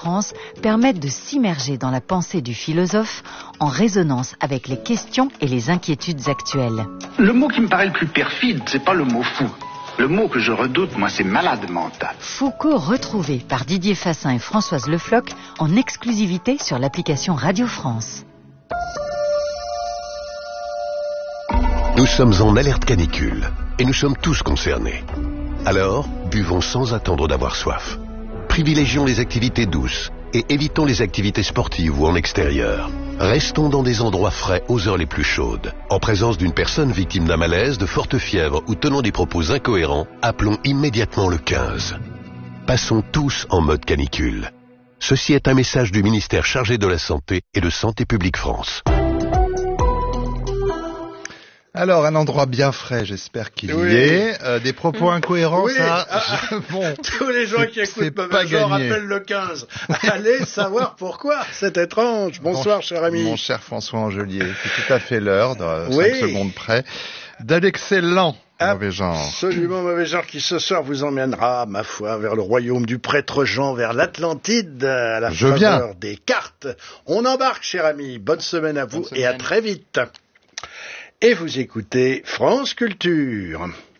France permettent de s'immerger dans la pensée du philosophe en résonance avec les questions et les inquiétudes actuelles. Le mot qui me paraît le plus perfide, c'est pas le mot fou. Le mot que je redoute, moi, c'est malade mental. Foucault retrouvé par Didier Fassin et Françoise Le Floch en exclusivité sur l'application Radio France. Nous sommes en alerte canicule et nous sommes tous concernés. Alors, buvons sans attendre d'avoir soif. Privilégions les activités douces et évitons les activités sportives ou en extérieur. Restons dans des endroits frais aux heures les plus chaudes. En présence d'une personne victime d'un malaise, de forte fièvre ou tenant des propos incohérents, appelons immédiatement le 15. Passons tous en mode canicule. Ceci est un message du ministère chargé de la Santé et de Santé publique France. Alors, un endroit bien frais, j'espère qu'il y est. Des propos incohérents, oui. Ça... Bon, tous les gens qui écoutent Mauvais Genre appellent le 15. Allez savoir pourquoi, c'est étrange. Bonsoir, cher ami. Mon cher François Angelier, c'est tout à fait l'heure, de 5 secondes près, d'un excellent Mauvais Genre. Absolument Mauvais Genre qui ce soir vous emmènera, ma foi, vers le royaume du prêtre Jean, vers l'Atlantide, à la faveur des cartes. On embarque, cher ami. Bonne semaine à vous et à très vite. Et vous écoutez France Culture.